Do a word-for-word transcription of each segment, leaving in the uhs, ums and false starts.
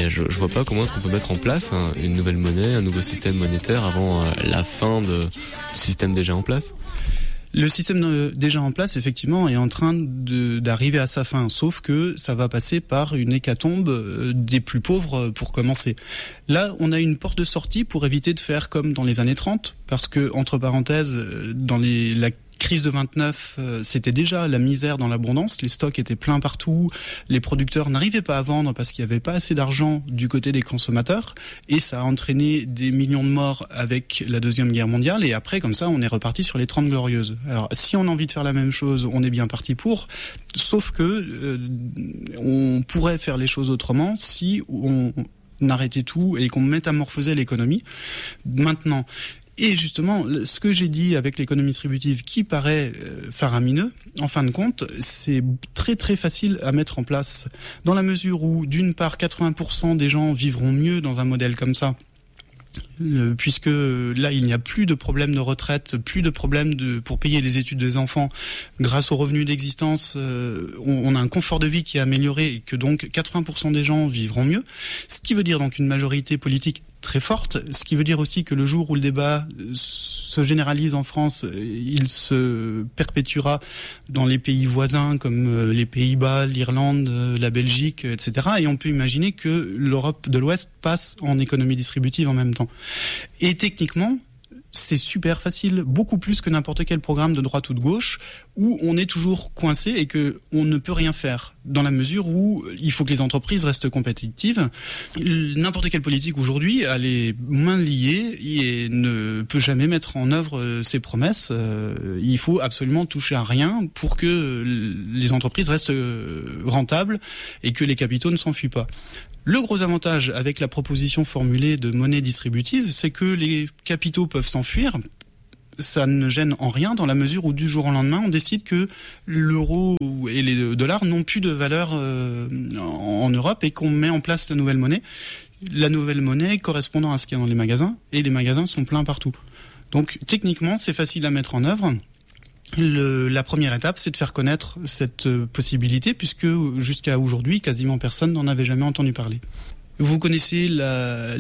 Et je, je vois pas comment est-ce qu'on peut mettre en place hein, une nouvelle monnaie, un nouveau système monétaire avant euh, la fin de, du système déjà en place. Le système déjà en place, effectivement, est en train de, d'arriver à sa fin, sauf que ça va passer par une hécatombe des plus pauvres pour commencer. Là, on a une porte de sortie pour éviter de faire comme dans les années trente, parce que, entre parenthèses, dans les, la crise de vingt-neuf, euh, c'était déjà la misère dans l'abondance, les stocks étaient pleins partout, les producteurs n'arrivaient pas à vendre parce qu'il n'y avait pas assez d'argent du côté des consommateurs, et ça a entraîné des millions de morts avec la Deuxième Guerre mondiale, et après, comme ça, on est reparti sur les Trente Glorieuses. Alors, si on a envie de faire la même chose, on est bien parti pour, sauf que euh, on pourrait faire les choses autrement si on, on arrêtait tout et qu'on métamorphosait l'économie. Maintenant, et justement, ce que j'ai dit avec l'économie distributive qui paraît euh, faramineux, en fin de compte, c'est très très facile à mettre en place dans la mesure où, d'une part, quatre-vingts pour cent des gens vivront mieux dans un modèle comme ça. Euh, puisque là il n'y a plus de problème de retraite, plus de problème de pour payer les études des enfants grâce aux revenus d'existence, euh, on, on a un confort de vie qui est amélioré et que donc quatre-vingts pour cent des gens vivront mieux, ce qui veut dire donc une majorité politique très forte, ce qui veut dire aussi que le jour où le débat se généralise en France, il se perpétuera dans les pays voisins comme les Pays-Bas, l'Irlande, la Belgique, et cetera. Et on peut imaginer que l'Europe de l'Ouest passe en économie distributive en même temps. Et techniquement, c'est super facile, beaucoup plus que n'importe quel programme de droite ou de gauche, où on est toujours coincé et que on ne peut rien faire, dans la mesure où il faut que les entreprises restent compétitives. N'importe quelle politique aujourd'hui a les mains liées et ne peut jamais mettre en œuvre ses promesses. Il faut absolument toucher à rien pour que les entreprises restent rentables et que les capitaux ne s'enfuient pas. Le gros avantage avec la proposition formulée de monnaie distributive, c'est que les capitaux peuvent s'enfuir. Ça ne gêne en rien dans la mesure où du jour au lendemain, on décide que l'euro et les dollars n'ont plus de valeur euh, en Europe et qu'on met en place la nouvelle monnaie. La nouvelle monnaie correspondant à ce qu'il y a dans les magasins, et les magasins sont pleins partout. Donc techniquement, c'est facile à mettre en œuvre. Le, la première étape, c'est de faire connaître cette possibilité, puisque jusqu'à aujourd'hui, quasiment personne n'en avait jamais entendu parler. Vous connaissez la,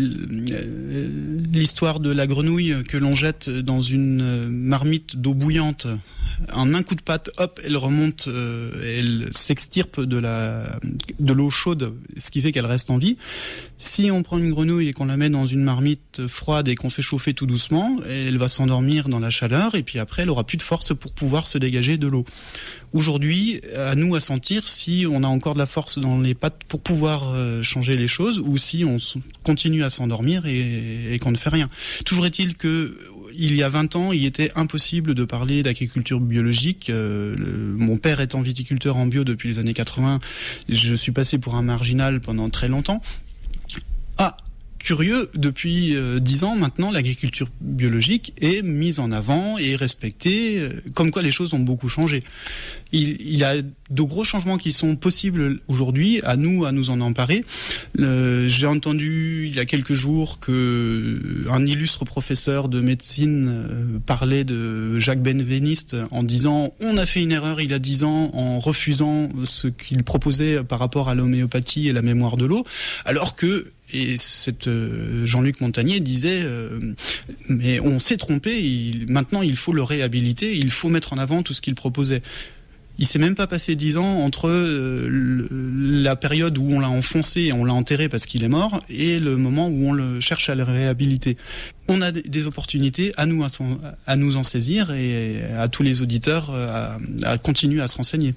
l'histoire de la grenouille que l'on jette dans une marmite d'eau bouillante. En un coup de patte, hop, elle remonte, euh, elle s'extirpe de la de l'eau chaude, ce qui fait qu'elle reste en vie. Si on prend une grenouille et qu'on la met dans une marmite froide et qu'on fait chauffer tout doucement, elle va s'endormir dans la chaleur et puis après, elle aura plus de force pour pouvoir se dégager de l'eau. Aujourd'hui, à nous à sentir si on a encore de la force dans les pattes pour pouvoir euh, changer les choses ou si on continue à s'endormir et, et qu'on ne fait rien. Toujours est-il que il y a vingt ans, il était impossible de parler d'agriculture biologique. Euh, le, mon père étant viticulteur en bio depuis les années quatre-vingts, je suis passé pour un marginal pendant très longtemps. Ah, curieux, depuis euh, dix ans maintenant, l'agriculture biologique est mise en avant et respectée, euh, comme quoi les choses ont beaucoup changé. Il, il y a de gros changements qui sont possibles aujourd'hui, à nous à nous en emparer. Euh, j'ai entendu il y a quelques jours que un illustre professeur de médecine euh, parlait de Jacques Benveniste en disant « On a fait une erreur il y a dix ans en refusant ce qu'il proposait par rapport à l'homéopathie et la mémoire de l'eau, alors que Et cette, euh, Jean-Luc Montagnier disait euh, mais on s'est trompé, il, maintenant il faut le réhabiliter, il faut mettre en avant tout ce qu'il proposait. Il s'est même pas passé dix ans entre euh, le, la période où on l'a enfoncé et on l'a enterré parce qu'il est mort et le moment où on le cherche à le réhabiliter. On a des opportunités, à nous à, à nous en saisir et à tous les auditeurs à, à continuer à se renseigner.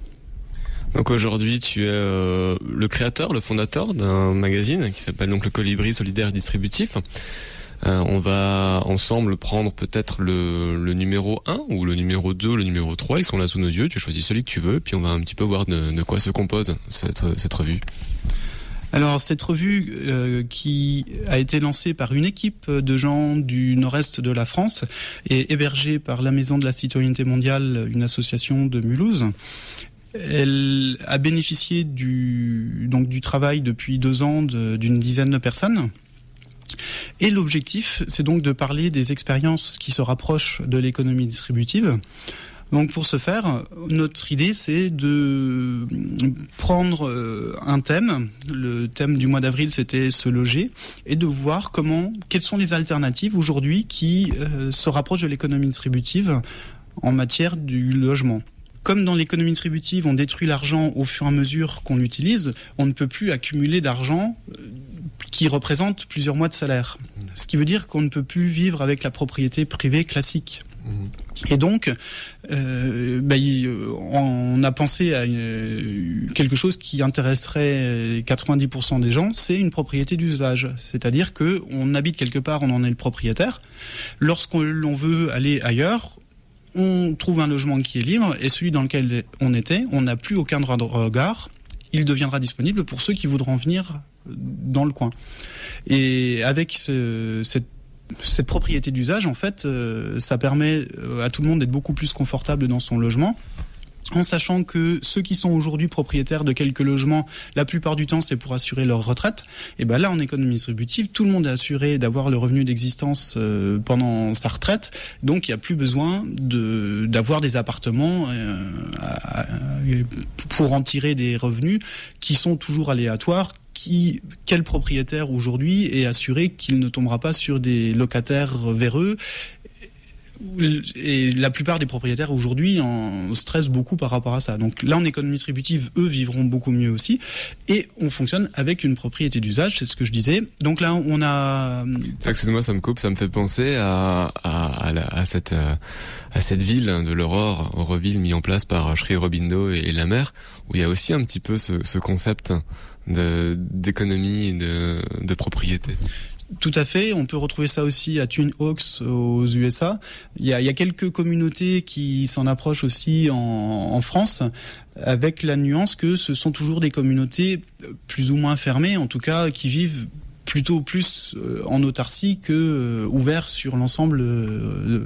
Donc aujourd'hui, tu es euh, le créateur, le fondateur d'un magazine qui s'appelle donc le Colibri Solidaire Distributif. Euh, on va ensemble prendre peut-être le, le numéro un ou le numéro deux ou le numéro trois. Ils sont là sous nos yeux. Tu choisis celui que tu veux, puis on va un petit peu voir de, de quoi se compose cette, cette revue. Alors cette revue euh, qui a été lancée par une équipe de gens du nord-est de la France et hébergée par la Maison de la Citoyenneté Mondiale, une association de Mulhouse. Elle a bénéficié du, donc, du travail depuis deux ans de, d'une dizaine de personnes. Et l'objectif, c'est donc de parler des expériences qui se rapprochent de l'économie distributive Donc pour ce faire, notre idée c'est de prendre un thème. Le thème du mois d'avril c'était se loger et de voir comment, quelles sont les alternatives aujourd'hui qui euh, se rapprochent de l'économie distributive en matière du logement. Comme dans l'économie distributive, on détruit l'argent au fur et à mesure qu'on l'utilise, on ne peut plus accumuler d'argent qui représente plusieurs mois de salaire. Ce qui veut dire qu'on ne peut plus vivre avec la propriété privée classique. Et donc, euh, bah, on a pensé à une, quelque chose qui intéresserait quatre-vingt-dix pour cent des gens, c'est une propriété d'usage. C'est-à-dire que on habite quelque part, on en est le propriétaire. Lorsqu'on veut aller ailleurs, on trouve un logement qui est libre et celui dans lequel on était, on n'a plus aucun droit de regard. Il deviendra disponible pour ceux qui voudront venir dans le coin. Et avec ce, cette Cette propriété d'usage, en fait, euh, ça permet à tout le monde d'être beaucoup plus confortable dans son logement, en sachant que ceux qui sont aujourd'hui propriétaires de quelques logements, la plupart du temps, c'est pour assurer leur retraite. Et ben là, en économie distributive, tout le monde est assuré d'avoir le revenu d'existence euh, pendant sa retraite, donc il n'y a plus besoin de d'avoir des appartements euh, à, à, pour en tirer des revenus qui sont toujours aléatoires. Qui, quel propriétaire aujourd'hui est assuré qu'il ne tombera pas sur des locataires véreux? Et la plupart des propriétaires aujourd'hui en stressent beaucoup par rapport à ça. Donc là, en économie distributive, eux vivront beaucoup mieux aussi. Et on fonctionne avec une propriété d'usage, c'est ce que je disais. Donc là, on a... Excuse-moi, ça me coupe, ça me fait penser à, à, à, la, à, cette, à cette ville de l'Aurore, Auroville, mis en place par Sri Aurobindo et, et la mer, où il y a aussi un petit peu ce, ce concept de, d'économie et de, de propriété. Tout à fait, on peut retrouver ça aussi à Twin Oaks aux U S A. Il y a, il y a quelques communautés qui s'en approchent aussi en, en France, avec la nuance que ce sont toujours des communautés plus ou moins fermées, en tout cas qui vivent plutôt plus en autarcie que euh, ouverts sur l'ensemble euh,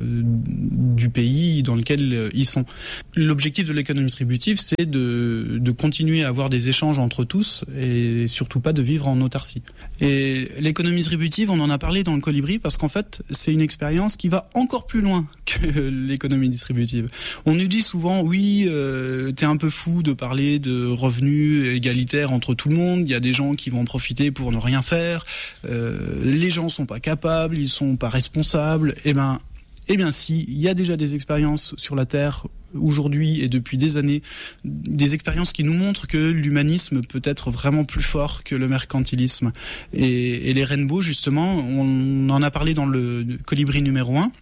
du pays dans lequel ils sont. L'objectif de l'économie distributive, c'est de, de continuer à avoir des échanges entre tous et surtout pas de vivre en autarcie. Et l'économie distributive, on en a parlé dans le Colibri parce qu'en fait, c'est une expérience qui va encore plus loin que l'économie distributive. On nous dit souvent, oui, euh, t'es un peu fou de parler de revenus égalitaires entre tout le monde, il y a des gens qui vont en profiter pour ne rien faire. Euh, les gens sont pas capables, ils sont pas responsables. Eh ben, eh bien si, il y a déjà des expériences sur la Terre aujourd'hui et depuis des années, des expériences qui nous montrent que l'humanisme peut être vraiment plus fort que le mercantilisme. Et, et les rainbows, justement, on en a parlé dans le Colibri numéro un,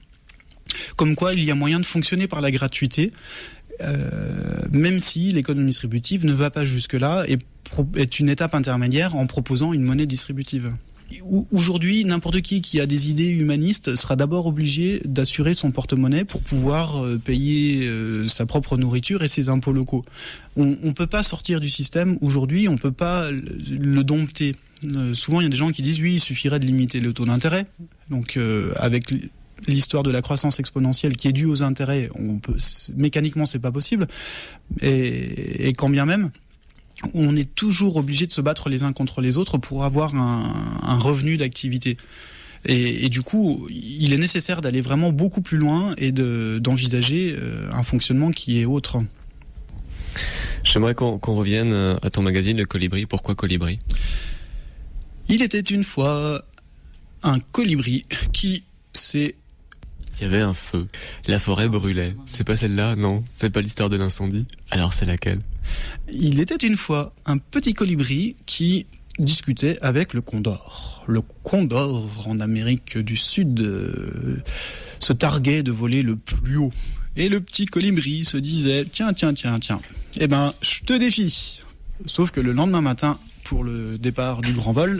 comme quoi il y a moyen de fonctionner par la gratuité. Euh, même si l'économie distributive ne va pas jusque-là et pro- est une étape intermédiaire en proposant une monnaie distributive. Aujourd'hui, n'importe qui qui a des idées humanistes sera d'abord obligé d'assurer son porte-monnaie pour pouvoir euh, payer euh, sa propre nourriture et ses impôts locaux. On ne peut pas sortir du système aujourd'hui, on ne peut pas le dompter. Euh, souvent, il y a des gens qui disent oui, il suffirait de limiter le taux d'intérêt. Donc, euh, avec l'histoire de la croissance exponentielle qui est due aux intérêts, on peut, mécaniquement c'est pas possible, et, et quand bien même, on est toujours obligé de se battre les uns contre les autres pour avoir un, un revenu d'activité. Et, et du coup, il est nécessaire d'aller vraiment beaucoup plus loin et de, d'envisager un fonctionnement qui est autre. J'aimerais qu'on, qu'on revienne à ton magazine, le Colibri. Pourquoi Colibri ? Il était une fois un colibri qui s'est... Il y avait un feu. La forêt brûlait. C'est pas celle-là, non. C'est pas l'histoire de l'incendie. Alors c'est laquelle ? Il était une fois un petit colibri qui discutait avec le condor. Le condor en Amérique du Sud euh, se targuait de voler le plus haut. Et le petit colibri se disait tiens, tiens, tiens, tiens. Eh ben, je te défie. Sauf que le lendemain matin, pour le départ du grand vol,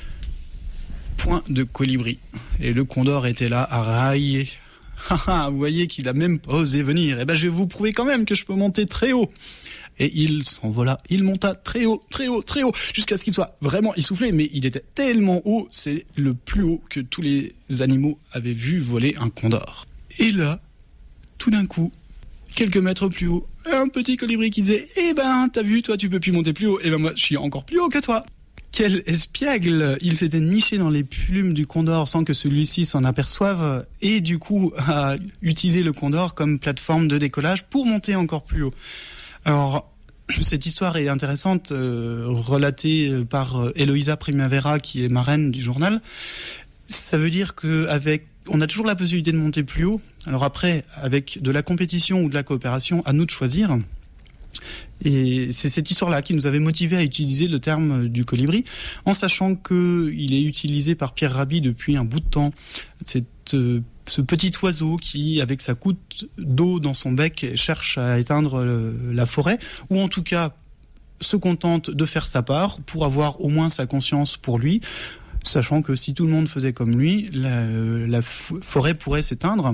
point de colibri. Et le condor était là à railler. Vous voyez qu'il a même pas osé venir. Eh ben, je vais vous prouver quand même que je peux monter très haut. Et il s'envola, il monta très haut, très haut, très haut, jusqu'à ce qu'il soit vraiment essoufflé, mais il était tellement haut, c'est le plus haut que tous les animaux avaient vu voler un condor. Et là, tout d'un coup, quelques mètres plus haut, un petit colibri qui disait « Eh ben, t'as vu, toi tu peux plus monter plus haut, eh ben moi je suis encore plus haut que toi !» Quel espiègle! Il s'était niché dans les plumes du Condor sans que celui-ci s'en aperçoive et du coup a utilisé le Condor comme plateforme de décollage pour monter encore plus haut. Alors, cette histoire est intéressante, euh, relatée par Eloïsa Primavera, qui est marraine du journal. Ça veut dire que avec, on a toujours la possibilité de monter plus haut. Alors après, avec de la compétition ou de la coopération, à nous de choisir. Et c'est cette histoire-là qui nous avait motivé à utiliser le terme du colibri, en sachant que il est utilisé par Pierre Rabhi depuis un bout de temps. C'est euh, ce petit oiseau qui, avec sa goutte d'eau dans son bec, cherche à éteindre le, la forêt, ou en tout cas se contente de faire sa part pour avoir au moins sa conscience pour lui, sachant que si tout le monde faisait comme lui, la, la forêt pourrait s'éteindre.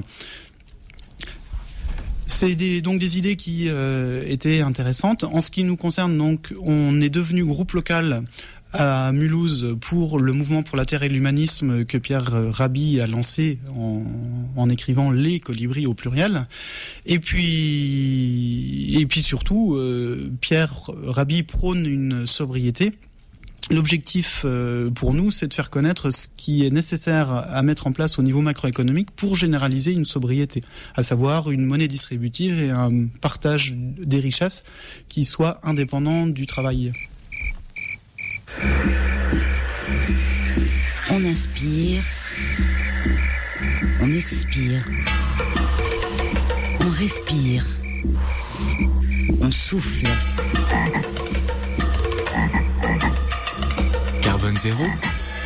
C'est des, donc des idées qui euh, étaient intéressantes. En ce qui nous concerne, donc, on est devenu groupe local à Mulhouse pour le mouvement pour la terre et l'humanisme que Pierre Rabhi a lancé en, en écrivant les colibris au pluriel. Et puis, et puis surtout, euh, Pierre Rabhi prône une sobriété. L'objectif euh, pour nous, c'est de faire connaître ce qui est nécessaire à mettre en place au niveau macroéconomique pour généraliser une sobriété, à savoir une monnaie distributive et un partage des richesses qui soit indépendant du travail. On inspire, on expire, on respire, on souffle. Carbone zéro,